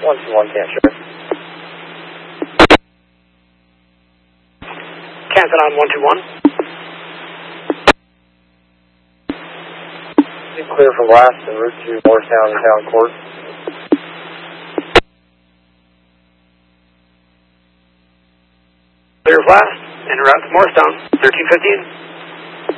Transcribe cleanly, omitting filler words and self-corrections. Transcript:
121, can't show. Canton on 121. Clear from last and route to Morristown and Town Court. Clear of last and route to Morristown, 1315.